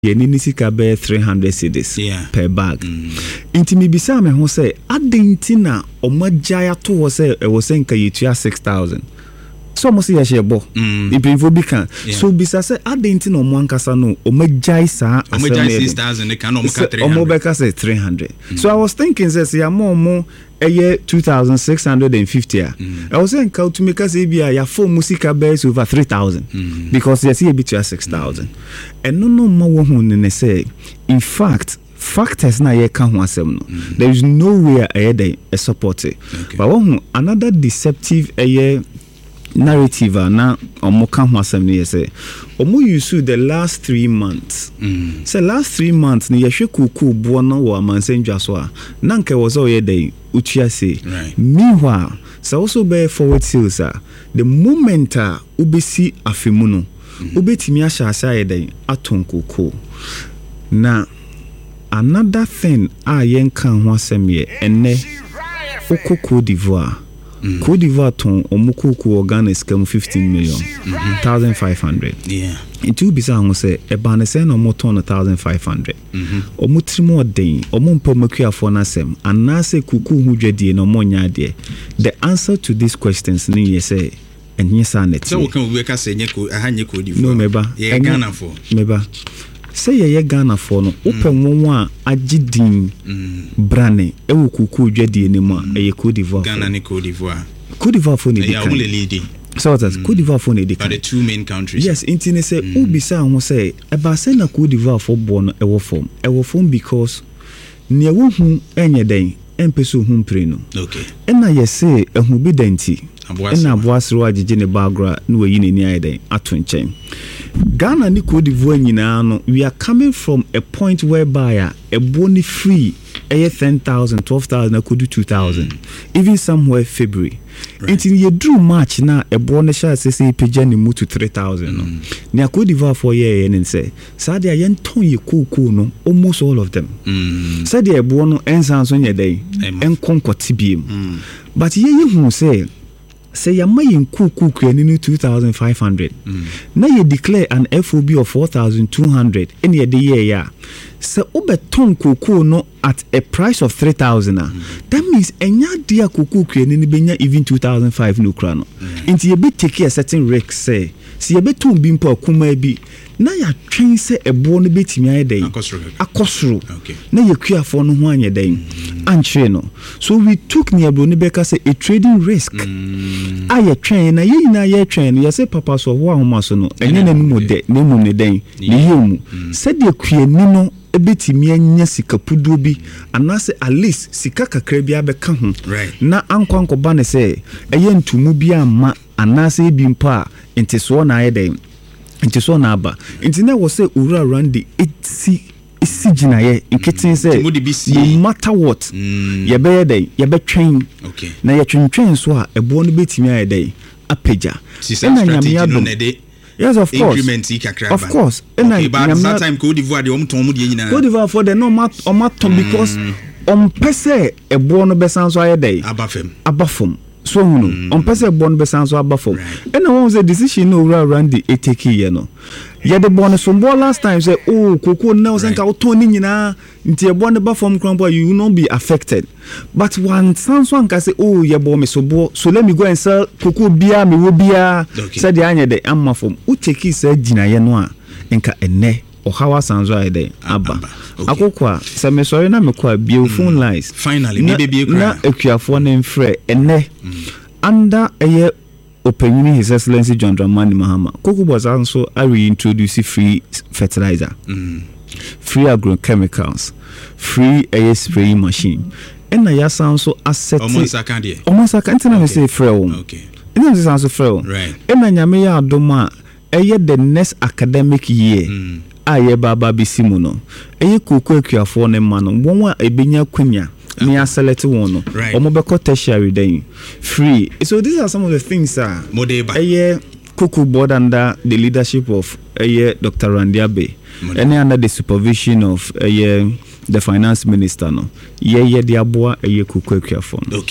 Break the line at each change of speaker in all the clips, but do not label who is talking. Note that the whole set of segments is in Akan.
Yenini sika be 300 cedis per bag. Inti mi bisa me ho say adenti na omagya to wo say e wo senka yetua 6,000. So mo say ye bo. Ibinfo bi kan. So bisa say adenti na omo ankasa no omagya sa
omagya 6,000 ne kan omo ka 300.
Omo be ka say 300. So I was thinking say ya mo a year 2,650. I was saying to make us ya for musica base over 3,000 because you see a bit 6,000. And no more woman say, in fact, factors na ye can one there is nowhere a support it. But another deceptive narrative na omoka ho asem ne say omo use the last 3 months say last 3 months ne yehwe kuku bo no wo amansenjwa so a na nke wo so ye dey utua say meanwhile so also be forward sales the moment ubesi afemu no ubetimi ahya ye dey aton kuku na another thing yen kan ho asem ye ene okoko d'Ivoire Côte d'Ivoire ton omukuku organ is 15 million 1,500.
Yeah.
It will be saying say a banese no more ton 1,500. Omutrimo den omumpo makia for nasem and na say kuku hu dwedie no mo nya de. The answer to these questions ni say enye sa net.
So can we ka say nyeko ahanye Côte d'Ivoire.
No meba.
Ye Ghana for.
Meba. Say ye Ghana for no open one agidin brane e wo kuku dwedie ne mu e Côte d'Ivoire.
Ghana ne Côte d'Ivoire.
Côte d'Ivoire for ne
ya only leading.
So that's Côte d'Ivoire for ne
But the two main countries.
Yes, intine say ubisa ho say e ba say na Côte d'Ivoire for born e wo form because ne wo hu enye den empeso hu mpre no.
Okay.
Na ye say ehu bi danti. Na aboasro agege ne bagra na wayi ne ni ayeden ato nchen. Ghana ni Côte d'Ivoire nyina no we are coming from a point whereby a boni free 10,000 12,000 I could do 2,000 even somewhere February until you drew March na a boni sha say page ni mu to 3,000 no ni Côte d'Ivoire for year and say sad ya yen ton ye kuku no almost all of them sad ya bono ensan so nye dey en konkoti biem but ye hu say ya mayin kuku kwani no 2,500 na you declare an FOB of 4,200 in your day ya so obeton kuku no at a price of 3,000 that means enya dia kuku kwani ni benya even 2,500 no kra no inti ye be take a certain risk say si ye beton bi mpa kuma bi na ya twen se ebo no betimi ayedai akosro na ye kuafo no ho anyedai anche no so we took near bro ne beka say a trading risk aye twen na ye nyina ye twen ye say papa so ho ahoma so no enye na mu de na mu ne den ne yemu se de kuani no ebetimi anya sika pudo bi anase at least sika kakra bi abeka ho na ankwanko ba ne say eye ntumu bi ama anase bi mpa enti so na ayedai nti so na aba nti na wo say ura around the 80 isigina ye nketin say no matter what ye be dey ye be twen na ye twen so a ebo no betimi ayedai apeja
na nyame adom
yes of course of course
okay, but that time Côte d'Ivoire de omton mu de nyina
Côte d'Ivoire for the no matter because pese ebo no besan so ayedai abafem so on pass a bon besanso abafom and I want the decision no around the eteki ye no ye the bon so last time say oh koko na say ka otoni nyina nti e bon bafom krampo you will not be affected but one sanso anka say oh ye bo me so let me go and sell koko bia me wo bia said the anya the amafom uteki say gina ye no a nka enne o hawa sanzo ayede aba akokwa se me sorry na me kwa bio phone lines
finally me be
na akuafo na mfre ene under eye opinion His Excellency John Dramani Mahama Koko was also I reintroduce free fertilizer free agrochemicals free air spraying machine and na ya sound so asset almost can't me say free okay and this sounds free
right
and na nyame ya adoma eye the next academic year aye baba bisimu no eye koko akuafo ne ma no won a ebenya kwanya me select one no omo be ko tertiary then free so these are some of the things eye koko board under the leadership of Dr. Randiabe and under the supervision of the finance minister no ye de aboa koko akuafo
okay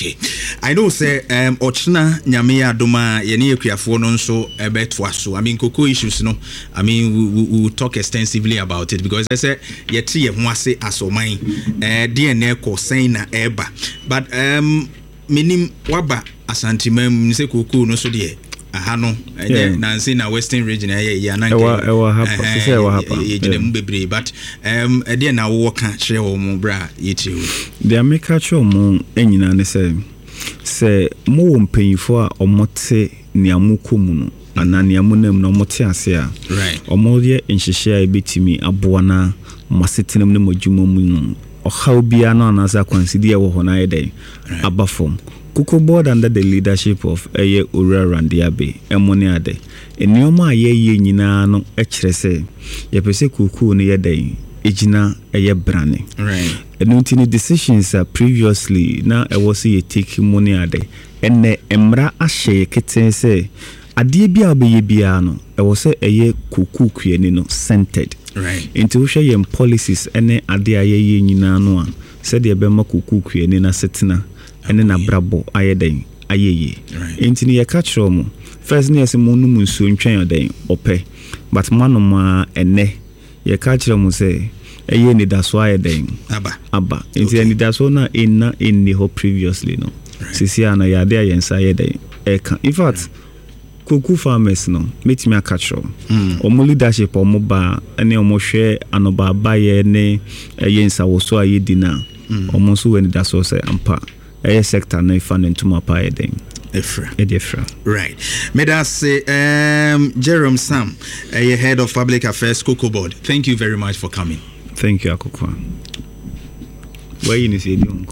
I know say ochna nyame adoma ye ne akuafo no nso ebetwa so. I mean cocoa issues no. I mean we will talk extensively about it because I say yet ye ho ase asoman DNA ko sen na eba. But minim waba asantimam say cocoa no so de aha no nansi na western region ya na
ewa hapa
bebre but dey na wo ka kire wo mu bra yeti
the america cho mu enyina ne se mo wo mpanyifo a omote niamuko mu no ana niamunam na omote ase a
right
omoye nhihye a betimi aboa na masetenam ne modwuma mu no ohaw bia no anasa kwansidie wo ho na yedai abafom Cocoa board under the leadership of Eye Ura Randiabe, Emoniade. Enioma ye nyina no ekyere se ye pese kuku ne yedai ejina eye brane.
Right.
Enutini decisions previously na e was ye take money ade. Enne emra ahye keten se ade bia obeye bia no e was eye kuku kueni no centered.
Right.
Into hwe ye policies ene ade aye nyina no a said ye be ma kuku kueni na setena. Ene na brabo ayeden ayeye entini ye ka kiro mu first ne yesi monu munso ntwen oden ope but manoma ene ye ka kiro mu se eye ni daso ayeden aba entini ni daso na inna inni ho previously no sisi ana ya de ayensa ayeden eka in fact Cocoa farmers no metimi aka kiro omo leadership omo ba ene omo hwe anoba ba ye ne ayensa wo so ayedi na omo so we ni daso se ampa a sector no fan into my pie then. Efra.
Right. May I say Jerome Sam, head of public affairs Cocoa Board. Thank you very much for coming.
Thank you, Akoko. Why you say you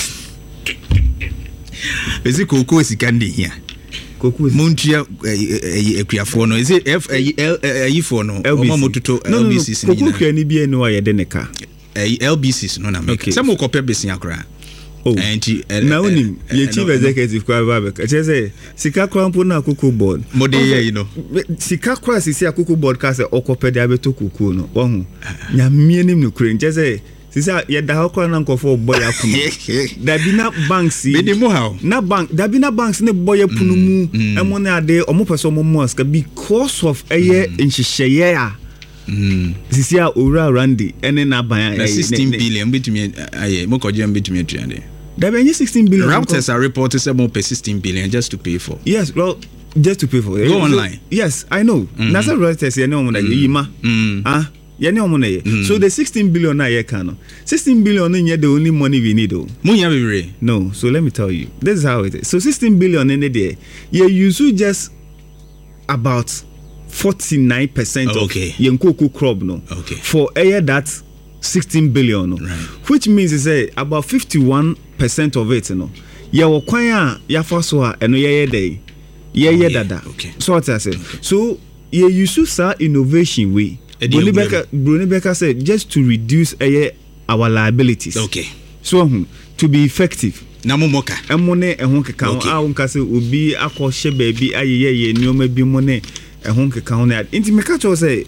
is it Cocoa is candy here? Cocoa is Muntia Equiafono. Is it F no? LBC.
Cocoa can be no identica.
LBC no na. Okay. Some will business akra.
Oh, now ye chief executive kwa baba. Say sika kwampo na Cocoa board.
Modeye you know.
Sika kwa sisi ya Cocoa board ka se okope de abeto Cocoa no. Wahu. Nyamie nim no kure. Say sisa ye da hokwa na nkofo boy apunu. Da bi na banks yi.
Be mo how.
Na bank, da bi na banks ne boy apunu mu. Emo na ade omo pese omo mosque because of eye nhihye ya. Sisi ya Ura Randy ene na ban
16 billion betumi aye mo koje betumi atuande.
There be 16 billion.
Routers are reported say more per 16 billion just to pay for.
Yes, well, just to pay for.
Go online.
Yes, I know. That's a routers ye no mo na yima. Ye no mo na ye. So the 16 billion na ye can. 16 billion is the only money we need. No, so let me tell you. This is how it is. So 16 billion in the day. You use just about 49% of your cocoa crop no.
Okay.
For a year that's 16 billion no.
Right.
Which means is about 51% of it no. Ya wakwanya ya faswa eno ye day. Ye dada.
Okay.
So what I say. Okay. So ye use sa innovation way. Bruni Becker said just to reduce our liabilities.
Okay.
So to be effective.
Namumoka.
Emone ehon keka a wonka se obi akoshe baby ayeye nioma bi mone ehon keka ho na inti me catch say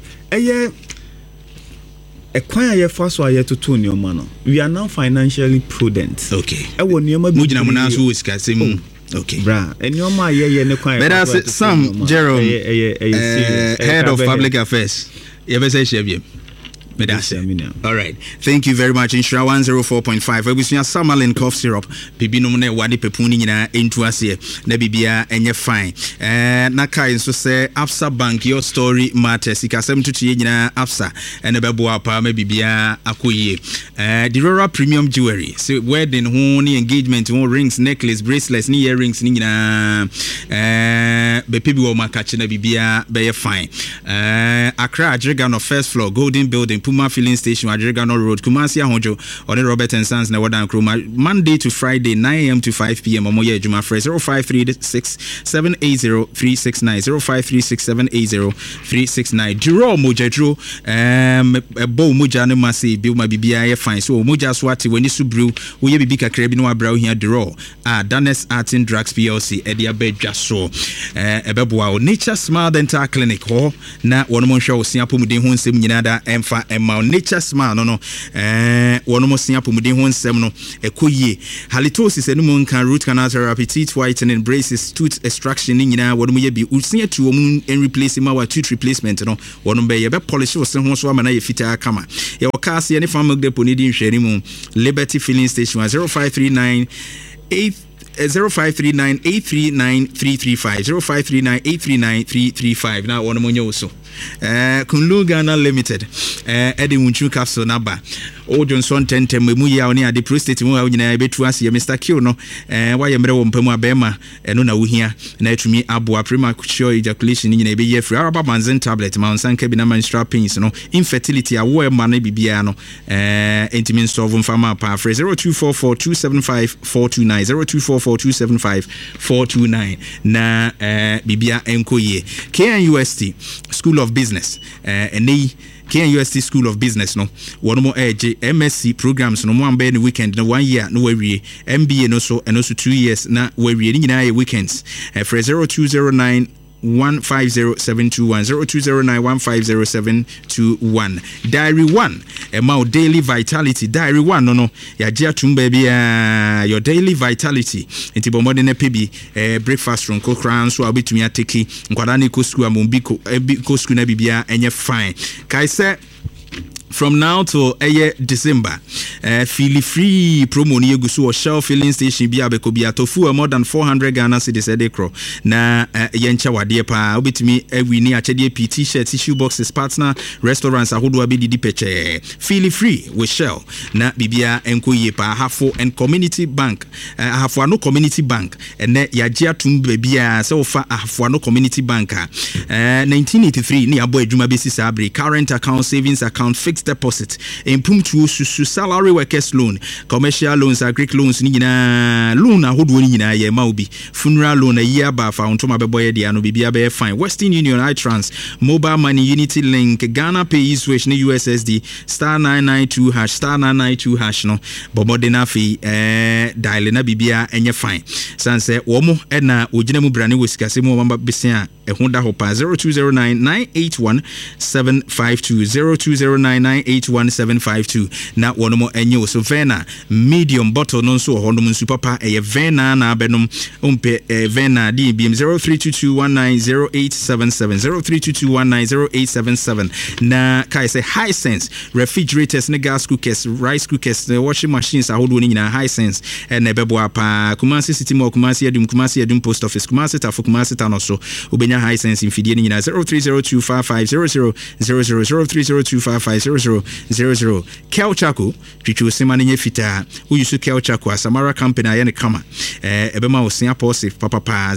ekwan aye faso aye toto nioma no. We are now financially prudent.
Okay.
Ewo nioma bi
mujina munaso iskasem. Okay.
Bra, enoma aye ne kwan.
But that's Sam Jerome, head of public affairs. You ever say Chevy? All right. Thank you very much. Insura 104.5. We see a Samalin cough syrup. Pibino ne wadi pepuni na into us here. Na bibia enye fine. Naka inso say Absa Bank your story matters. Ikasem tutu ye nyina Absa. Ene bebo apa me bibia akoye. Dirora premium jewelry. So wedding ho ni engagement ho rings, necklace, bracelets, ni earrings ni nyina be pibi wo makache na bibia be fine. Accra Adriga no first floor Golden Building Puma Filling Station, Adregano Road, Kumasi Ahonjo, or the Robert and Sons, Nawadan Kroma, Monday to Friday, 9 a.m. to 5 p.m. Omoye Juma Fresh 0536-780-369, 0536-780-369. Duro Mojedro, Bo Mujano Masi, Bilma BBI fine. So Moja Swati, when you subru, we be bika Krebino Brow here, Duro, Danes Art and Drugs PLC, Edia Bejaso, Ebeboa, Nature Smile Dental Clinic, ho, na one more show, Siapu Mudin Hun Sim Yinada, Emfa. Emma nature smile no one more senior pomudin one semno ekoye halitosis and can root canal therapy, teeth whitening, braces, tooth extraction in one may be usia to and replacing our tooth replacement no one be a polish or some one man fit a kama your cast any farm of the ponidin sherimu Liberty filling station 0539 0539-839-335 0539-839-335 now one more so Kunlu Ghana Limited Eddie Munchu capsule number O Johnson 10 mu ya oni ade prostate mu a nyina betu ase Mr. Q no why yemre wo mpamu abema eno na wohia na atumi aboa premature ejaculation nyina ebe ye free araba manzen tablet ma onsanka bi na menstrual pains no infertility awo ema na bibia no entimin solve mfama pa 0244275429 0244275429 na bibia enkoye KNUST School of Business KNUST School of Business no one more MSc programs no one the weekend no 1 year no we MBA no so and also 2 years na we nyina weekends for 0209 150721 0209150721 Diary 1 about daily vitality Diary 1 no ya jiatum baby your daily vitality enti bomode na pebi breakfast from kokran so abetumi ateki nkwada na ekosku amombiko ekosku na bibia enye fine kai say from now to December, feel free promo ni egusu or Shell filling station bi abekobi atofu more than 400 Ghana cedis a decro na yencha wade pa obetumi wini achede t-shirt tissue boxes partner restaurants ahodo abedi peche feel free with Shell na bibia enkoye pa hafo and community bank hafo no community bank ene yagea tum bibia se ofa hafo no community bank 1983 ni abo adwuma besi sabre current account savings account fixed deposit impumtu susu salary workers loan commercial loans agric loans ni nyina loan ahodo ni nyina ye maubi funeral loan a year ba fa ontoma beboye dia no bibia be fine Western Union iTrans mobile money Unity Link Ghana Pay switch ni USSD *992# *992# no bobo na fi dial na bibia enye fine sanse wo mo na ogina mu brane wosikase mu mamba besia ehunda hopa 0209-981-752 na one more enyo so vena medium bottle non so honum super pa vena na benum umpe vena DBM 0322190877 0322190877 na kai say Hisense refrigerators ne gas cookers rice cookers washing machines ahodo ni nyina Hisense na bebo apa Kumasi City Mall Kumasi Adum Post Office Kumasi Tafu Kumasi Tanoso ubenya Hisense infidie ni nyina 0302550000 0302550000 Kelchako twichu semane nye fita uyusu Kelchako Asamara company ayene kama ebema osia positive papa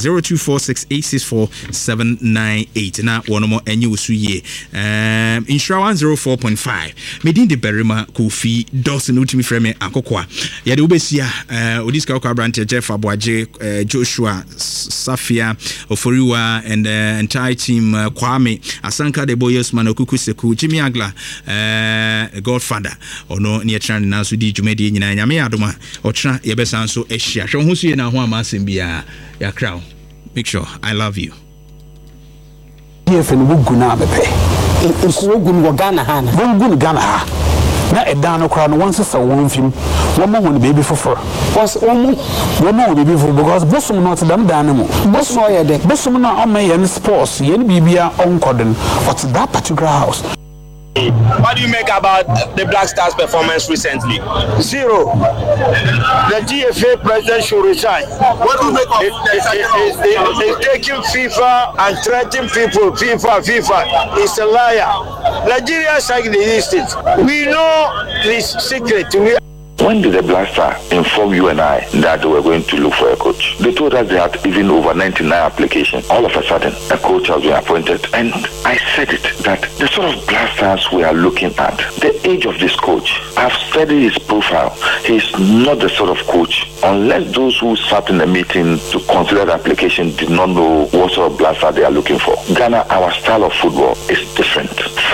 0246864798 na one more enye usuye Insurance 104.5 medin de berima Kofi Dawson ultimi frame akokwa yade ubesia odiska okwa branch Jeff Abwaje Joshua Safia Oforiwa and entire team Kwame Asanka de Boyos Manokuku Seku Jimmy Agla Godfather ono ni etran na so di dwumadi nyina nyame adoma otra yebesan so ehia hwe ho so ye na ho amasem bia ya crown make sure I love you
yes and wuguna bepe nkugun wo Ghana ha na wuguna Ghana ha na edan no kra no won sesa won fim won mo won baby for was won mo baby for because bosom not dam dan mo bosom o ye de bosom na o me yen sports yen bibia on kodin at that particular house.
What do you make about the Black Stars performance recently? Zero. The GFA president should resign. What do you make of it? He's taking FIFA and threatening people. FIFA. He's a liar. Nigeria is like the instinct. We know this secret.
When did the Black Star inform you and I that they were going to look for a coach? They told us they had even over 99 applications. All of a sudden, a coach has been appointed. And I said it, that the sort of Black Stars we are looking at, the age of this coach, I've studied his profile. He's not the sort of coach, unless those who sat in the meeting to consider the application did not know what sort of Black Star they are looking for. Ghana, our style of football is different.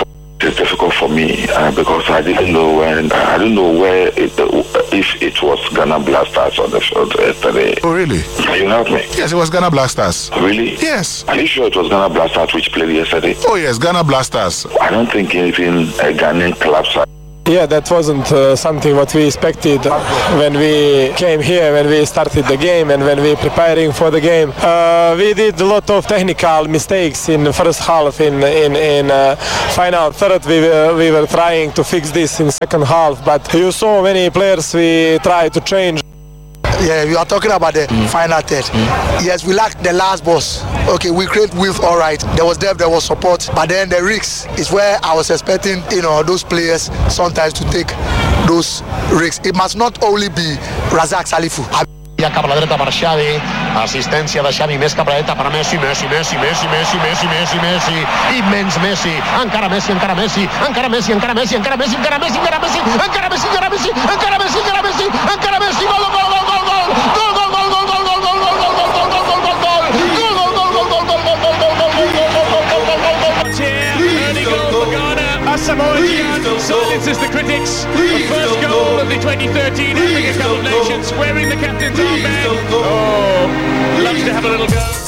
It's difficult for me because I didn't know where if it was Ghana Black Stars on the field yesterday.
Oh, really?
Can you help me?
Yes, it was Ghana Black Stars.
Really?
Yes.
Are you sure it was Ghana Black Stars which played yesterday?
Oh, yes, Ghana Black Stars.
I don't think anything Ghanaian clubs are.
Yeah, that wasn't something what we expected when we came here, when we started the game and when we preparing for the game. We did a lot of technical mistakes in the first half. In final third, we were trying to fix this in second half, but you saw many players we tried to change.
Yeah, we are talking about the final third. Yes, we lacked the last boss. Okay, we create width, all right. There was depth, there was support, but then the risks is where I was expecting, those players sometimes to take those risks. It must not only be Razak Salifu.
Ja cap a la dreta per Xavi, assistència de Xavi, més cap a la dreta per Messi, immens Messi, encara Messi, encara Messi, encara Messi, encara Messi, encara Messi, encara Messi, encara Messi, encara Messi, encara Messi, encara Messi, encara Messi, encara Messi, gol, gol, gol, gol, gol, gol, gol, gol, gol, gol, gol, gol, gol, gol, gol, gol, gol,
Samoa Gyan silences the critics. The first goal of the 2013 Africa Cup of Nations, wearing the captain's armband. Oh, loves to have a little go.